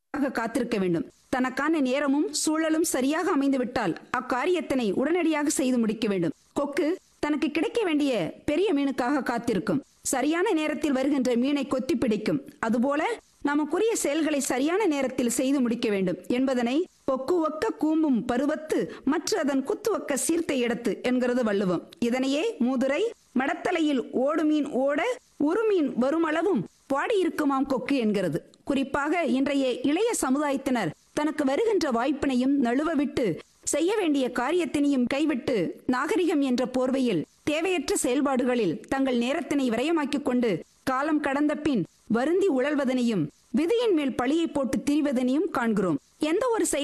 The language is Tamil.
காத்திருக்க வேண்டும். தனக்கான நேரமும் சூழலும் சரியாக அமைந்துவிட்டால் அக்காரியத்தினை உடனடியாக செய்து முடிக்க வேண்டும். கொக்கு தனக்கு கிடைக்க வேண்டிய பெரிய மீனுக்காக காத்திருக்கும். சரியான நேரத்தில் வருகின்ற மீனை கொத்தி பிடிக்கும். அதுபோல நமக்குரிய செயல்களை சரியான நேரத்தில் செய்து முடிக்க வேண்டும் என்பதனை பொக்கு ஒக்க கூம்பும் பருவத்து மற்ற அதன் குத்து ஒக்க சீர்த்த இடத்து என்கிறது வள்ளுவம். இதனையே மூதுரை மடத்தலையில் ஓடு மீன் ஓட ஒரு மீன் வருமளவும் பாடியிருக்குமாம் கொக்கு என்கிறது. குறிப்பாக இன்றைய இளைய சமுதாயத்தினர் தனக்கு வருகின்ற வாய்ப்பினையும் நழுவ விட்டு செய்ய வேண்டிய காரியத்தினையும் கைவிட்டு நாகரிகம் என்ற போர்வையில் தேவையற்ற செயல்பாடுகளில் தங்கள் நேரத்தினை விரயமாக்கிக் கொண்டு காலம் கடந்த பின் வருந்தி உழல்வதனையும் விதியின் மேல் பழியை போட்டு திரிவதனையும் காண்கிறோம். எந்த ஒரு